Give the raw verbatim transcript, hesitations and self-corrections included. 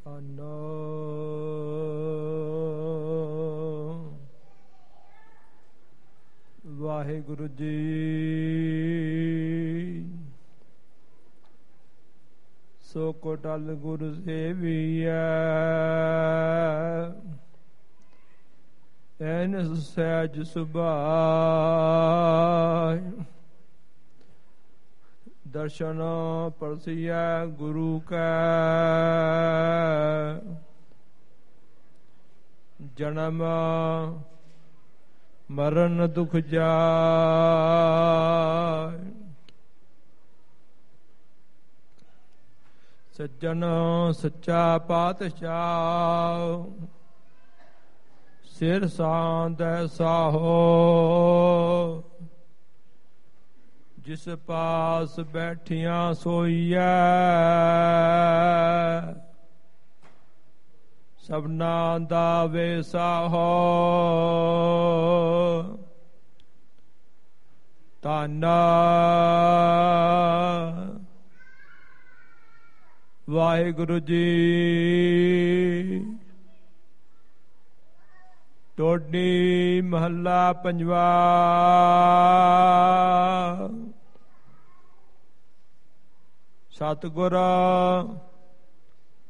ਧੰਨੋ ਵਾਹਿਗੁਰੂ ਜੀ। ਸੋ ਕੋ ਟਲ ਗੁਰੂ ਸੇਵੀਐ, ਐਨ ਸਹਿਜ ਸੁਭਾਇ। ਦਰਸ਼ਨ ਪਰਸੀਐ ਗੁਰੂ ਕੈ, ਜਨਮ ਮਰਨ ਦੁਖ ਜਾਇ। ਸੱਜਣ ਸੱਚਾ ਪਾਤਸ਼ਾਹ, ਸਿਰ ਸਾਂਦੈ ਸਾਹੋ। ਜਿਸ ਪਾਸ ਬੈਠੀਆਂ ਸੋਈਐ, ਸਭਨਾ ਦਾ ਵੇਸਾਹੋ। ਧੰਨ ਵਾਹਿਗੁਰੂ ਜੀ। ਟੋਡੀ ਮਹੱਲਾ ਪੰਜਵਾ। ਸਤਿਗੁਰ